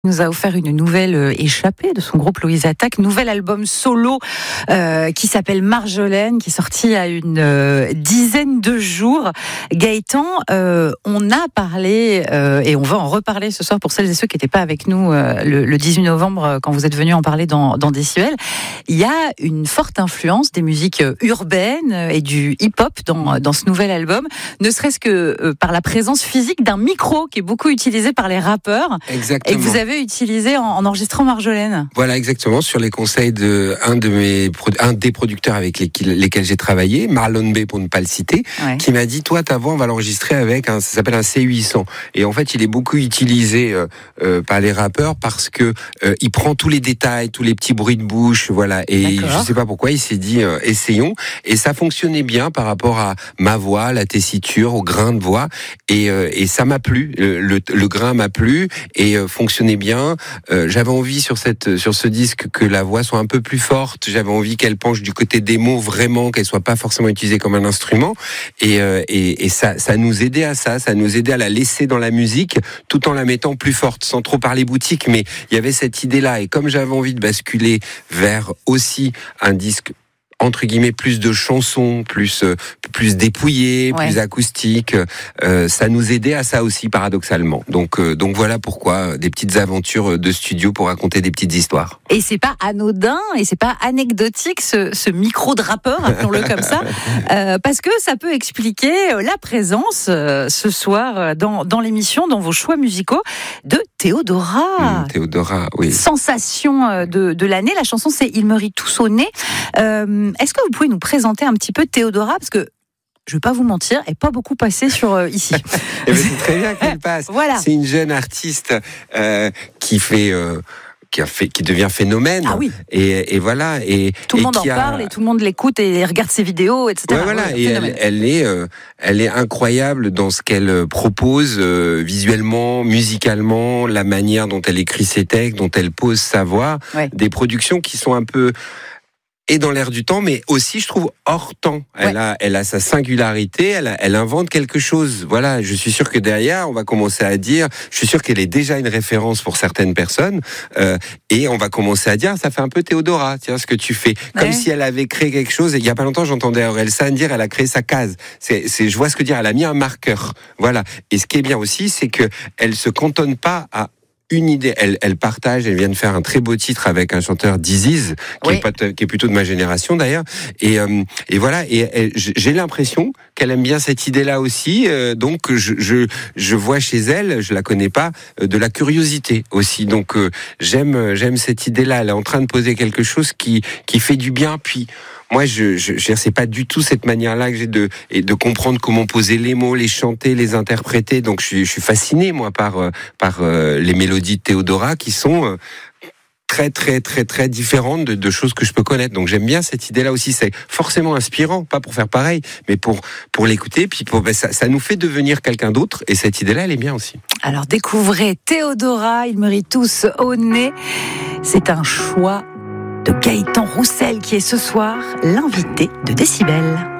Nous a offert une nouvelle échappée de son groupe Louise Attaque, nouvel album solo qui s'appelle Marjolaine, qui est sorti il y a une dizaine de jours. Gaëtan, on a parlé et on va en reparler ce soir pour celles et ceux qui n'étaient pas avec nous le 18 novembre quand vous êtes venus en parler dans Décibel. Il y a une forte influence des musiques urbaines et du hip-hop dans ce nouvel album, ne serait-ce que par la présence physique d'un micro qui est beaucoup utilisé par les rappeurs. Exactement. Et que vous avez utilisé en enregistrant Marjolaine. Voilà, exactement, sur les conseils d'un des producteurs avec lesquels j'ai travaillé, Marlon B pour ne pas le citer, ouais, qui m'a dit, toi, ta voix, on va l'enregistrer avec ça s'appelle un C800. Et en fait, il est beaucoup utilisé par les rappeurs parce que il prend tous les détails, tous les petits bruits de bouche, voilà. Et je sais pas pourquoi, il s'est dit, essayons. Et ça fonctionnait bien par rapport à ma voix, la tessiture, au grain de voix. Et ça m'a plu. Le grain m'a plu et fonctionnait bien. J'avais envie sur ce disque que la voix soit un peu plus forte. J'avais envie qu'elle penche du côté des mots vraiment, qu'elle soit pas forcément utilisée comme un instrument. Et ça nous aidait à ça. Ça nous aidait à la laisser dans la musique, tout en la mettant plus forte, sans trop parler boutique. Mais il y avait cette idée-là. Et comme j'avais envie de basculer vers aussi un disque entre guillemets plus de chansons, plus dépouillées, ouais, plus acoustiques, ça nous aidait à ça aussi paradoxalement. Donc voilà pourquoi des petites aventures de studio pour raconter des petites histoires. Et c'est pas anodin et c'est pas anecdotique ce micro de rappeur, appelons-le comme ça, parce que ça peut expliquer la présence ce soir dans l'émission, dans vos choix musicaux de Théodora. Théodora, oui. Sensation de l'année. La chanson c'est Il me rit tous au nez. Est-ce que vous pouvez nous présenter un petit peu Théodora, parce que je ne vais pas vous mentir, elle n'est pas beaucoup passée sur ici. Et c'est très bien qu'elle passe. Voilà. C'est une jeune artiste qui devient phénomène. Ah oui. Et voilà. Et tout le monde en parle et tout le monde l'écoute et regarde ses vidéos, etc. Ouais, voilà. Oui, et elle est incroyable dans ce qu'elle propose visuellement, musicalement, la manière dont elle écrit ses textes, dont elle pose sa voix. Ouais. Des productions qui sont un peu et dans l'air du temps, mais aussi, je trouve, hors temps. Elle a sa singularité, elle invente quelque chose. Voilà, je suis sûr que derrière, on va commencer à dire, je suis sûr qu'elle est déjà une référence pour certaines personnes, et on va commencer à dire, ça fait un peu Théodora, tiens, ce que tu fais. Comme si elle avait créé quelque chose, et il y a pas longtemps, j'entendais Orelsan dire, elle a créé sa case. Je vois ce que dire, elle a mis un marqueur. Voilà. Et ce qui est bien aussi, c'est que elle se cantonne pas à une idée, elle partage, elle vient de faire un très beau titre avec un chanteur Diziz, qui est plutôt de ma génération d'ailleurs, et voilà, et j'ai l'impression qu'elle aime bien cette idée-là aussi, donc je vois chez elle, je la connais pas, de la curiosité aussi, donc j'aime cette idée-là, elle est en train de poser quelque chose qui fait du bien, puis moi, c'est pas du tout cette manière-là que j'ai de comprendre comment poser les mots, les chanter, les interpréter. Donc, je suis fasciné, moi, par les mélodies de Théodora qui sont très, très, très, très différentes de choses que je peux connaître. Donc, j'aime bien cette idée-là aussi. C'est forcément inspirant, pas pour faire pareil, mais pour l'écouter. Puis, ça nous fait devenir quelqu'un d'autre. Et cette idée-là, elle est bien aussi. Alors, découvrez Théodora. Ils me rient tous au nez. C'est un choix de Gaëtan Roussel qui est ce soir l'invité de Décibel.